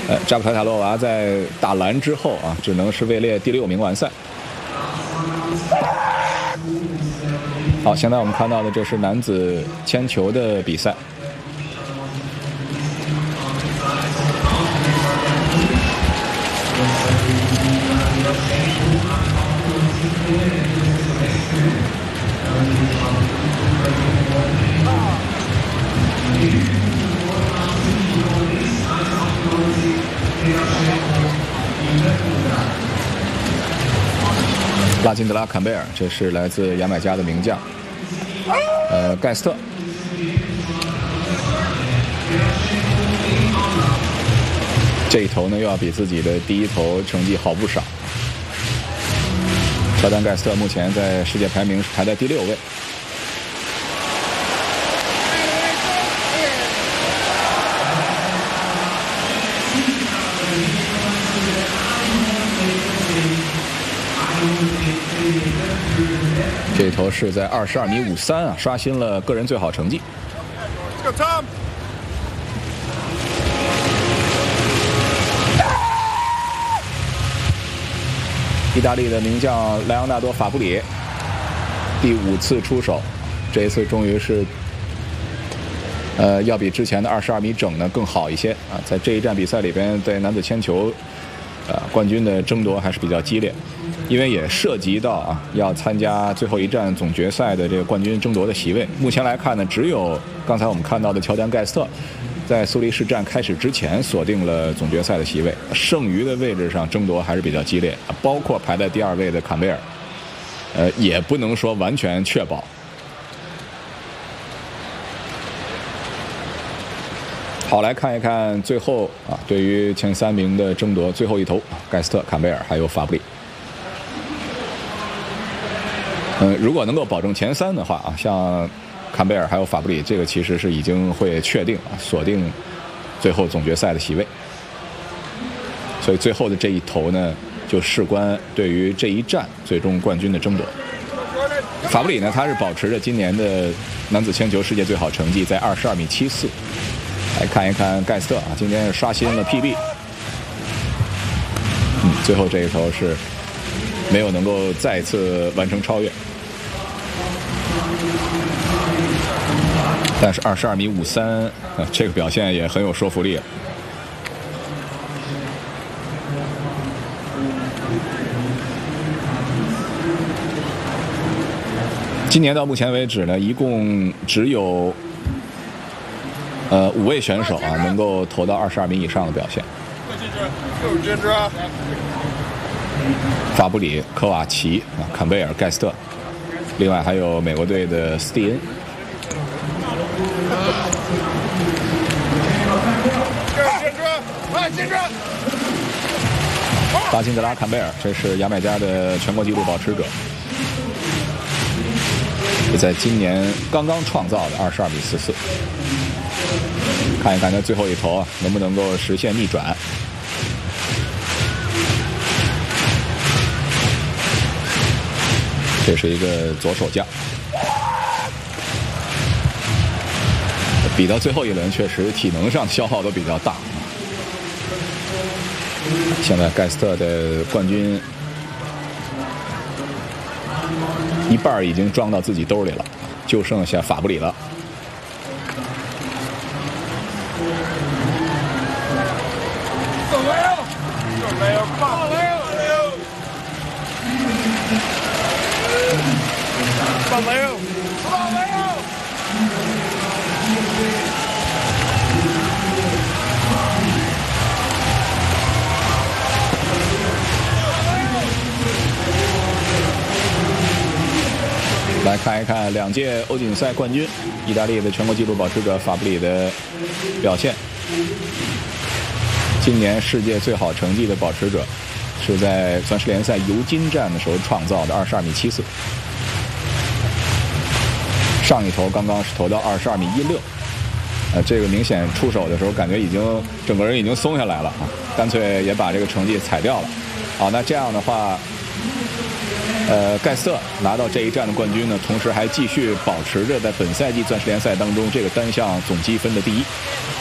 扎布特塔洛娃在打蓝之后啊，只能是位列第6名完赛。好，现在我们看到的这是男子铅球的比赛。拉金德拉·坎贝尔，这是来自牙买加的名将。盖斯特。这一头呢，又要比自己的第一头成绩好不少。乔丹·盖斯特目前在世界排名是排在第6位。这一头是在22米53啊，刷新了个人最好成绩。意大利的名将莱昂纳多·法布里第5次出手，这一次终于是要比之前的22米整呢更好一些啊。在这一站比赛里边，在男子铅球冠军的争夺还是比较激烈，因为也涉及到啊要参加最后一站总决赛的这个冠军争夺的席位。目前来看呢，只有刚才我们看到的乔丹·盖斯特在苏黎世站开始之前锁定了总决赛的席位，剩余的位置上争夺还是比较激烈，包括排在第2位的坎贝尔，也不能说完全确保。好，来看一看最后啊，对于前3名的争夺，最后一头，盖斯特、坎贝尔还有法布里。如果能够保证前3的话啊，像坎贝尔还有法布里，这个其实是已经会确定啊，锁定最后总决赛的席位。所以最后的这一头呢，就事关对于这一站最终冠军的争夺。法布里呢，他是保持着今年的男子铅球世界最好成绩，在22米74。来看一看盖斯特啊，今天是刷新了 PB。最后这一头是没有能够再次完成超越。但是22米53，这个表现也很有说服力。今年到目前为止呢，一共只有5位选手啊能够投到22米以上的表现。法布里、科瓦奇啊、坎贝尔、盖斯特，另外还有美国队的斯蒂恩。巴金德拉·坎贝尔，这是牙买加的全国纪录保持者，也在今年刚刚创造的22米44。看一看他最后一头啊，能不能够实现逆转。这是一个左手将，比到最后一轮确实体能上消耗都比较大。现在盖斯特的冠军一半已经装到自己兜里了，就剩下法布里了。来看一看2届欧锦赛冠军意大利的全国纪录保持者法布里的表现。今年世界最好成绩的保持者是在钻石联赛尤金站的时候创造的22米74。上一头刚刚是投到22米16，这个明显出手的时候感觉已经整个人已经松下来了啊，干脆也把这个成绩踩掉了。好，那这样的话，盖斯特拿到这一站的冠军呢，同时还继续保持着在本赛季钻石联赛当中这个单项总积分的第1。